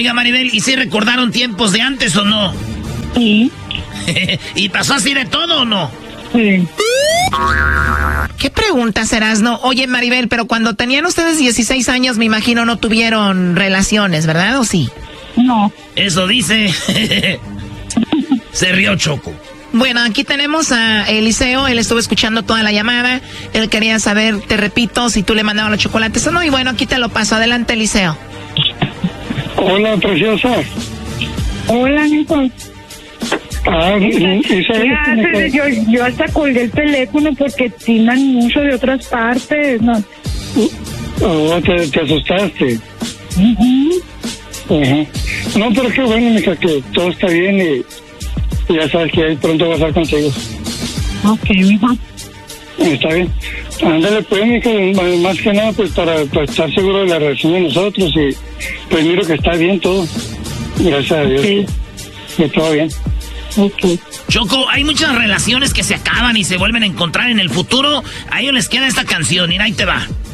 Oiga, Maribel, ¿y si recordaron tiempos de antes o no? Sí. ¿Y pasó así de todo o no? Sí. ¿Qué preguntas, Erasno? Oye, Maribel, pero cuando tenían ustedes 16 años, me imagino no tuvieron relaciones, ¿verdad? ¿O sí? No. Eso dice. Se rió Choco. Bueno, aquí tenemos a Eliseo. Él estuvo escuchando toda la llamada. Él quería saber, te repito, si tú le mandabas los chocolates o no. Y bueno, aquí te lo paso. Adelante, Eliseo. Hola, preciosa. Hola, Nico. ¿Qué haces? Yo hasta colgué el teléfono porque timan mucho de otras partes, ¿no? Oh, te asustaste. Uh-huh. No, pero qué bueno, mija, que todo está bien y ya sabes que ahí pronto vas a estar contigo. Ok, mija. Está bien. Ándale, pues, mija, más que nada, pues, para estar seguro de la relación de nosotros y pues miro que está bien todo. Gracias a Dios. Okay. Que todo bien. Okay. Choco, hay muchas relaciones que se acaban y se vuelven a encontrar en el futuro. A ellos les queda esta canción, y ahí te va.